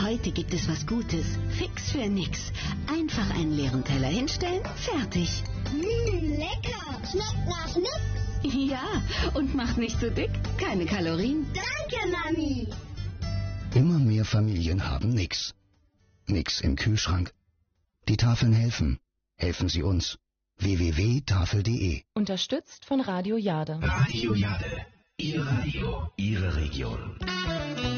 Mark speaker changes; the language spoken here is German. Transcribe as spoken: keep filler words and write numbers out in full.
Speaker 1: Heute gibt es was Gutes. Fix für nix. Einfach einen leeren Teller hinstellen, fertig.
Speaker 2: Mmh, lecker. Schmeckt nach nix.
Speaker 1: Ja, und macht nicht so dick. Keine Kalorien.
Speaker 2: Danke, Mami.
Speaker 3: Immer mehr Familien haben nix. Nix im Kühlschrank. Die Tafeln helfen. Helfen Sie uns. w w w punkt tafel punkt de
Speaker 4: Unterstützt von Radio Jade.
Speaker 5: Radio Jade. Ihr Radio, Ihre Region.